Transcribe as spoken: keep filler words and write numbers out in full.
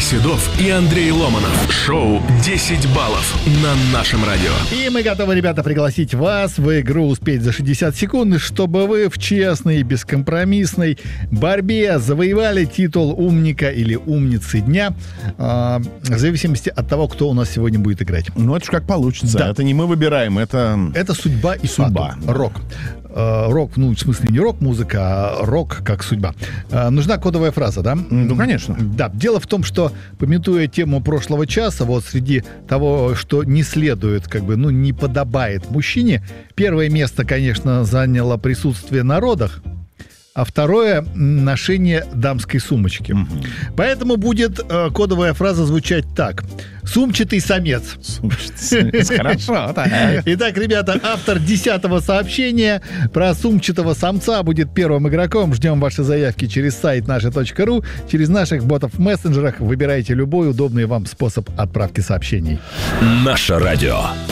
Седов и Андрей Ломанов. Шоу десять баллов на нашем радио. И мы готовы, ребята, пригласить вас в игру «Успеть за шестьдесят секунд», чтобы вы в честной и бескомпромиссной борьбе завоевали титул умника или умницы дня, э, в зависимости от того, кто у нас сегодня будет играть. Ну, это ж как получится. Да. Это не мы выбираем, это... Это судьба и Судьба. фатум. Рок. Э, рок, ну, в смысле, не рок-музыка, а рок как судьба. Э, нужна кодовая фраза, да? Ну, конечно. Да. Дело в том, что, памятуя тему прошлого часа, вот среди того, что не следует, как бы, ну, не подобает мужчине, первое место, конечно, заняло присутствие на родах, а второе — ношение дамской сумочки. Мгм. Поэтому будет э, кодовая фраза звучать так. «Сумчатый самец». Хорошо, так. Итак, ребята, автор десятого сообщения про сумчатого самца будет первым игроком. Ждем ваши заявки через сайт наша точка ру, через наших ботов в мессенджерах. Выбирайте любой удобный вам способ отправки сообщений. Наше радио.